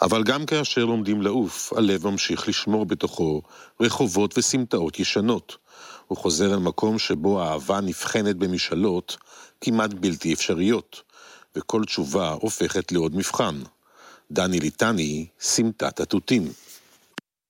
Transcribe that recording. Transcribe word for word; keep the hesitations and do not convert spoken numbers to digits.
אבל גם כאשר לומדים לעוף, הלב ממשיך לשמור בתוכו רחובות וסמטאות ישנות. הוא חוזר אל מקום שבו האהבה נבחנת במשאלות כמעט בלתי אפשריות, וכל תשובה הופכת לעוד מבחן. דני ליטני, סמטת התותים.